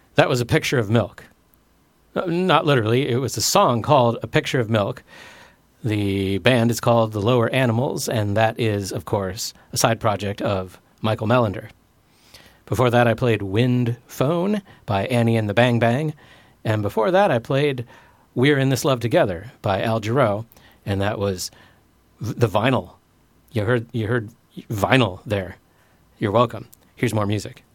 That was A Picture of Milk. Not literally. It was a song called A Picture of Milk. The band is called The Lower Animals, and that is, of course, a side project of Michael Melander. Before that, I played Wind Phone by Annie and the Bang Bang. And before that, I played We're in This Love Together by Al Jarreau, and that was the vinyl. You heard vinyl there. You're welcome. Here's more music.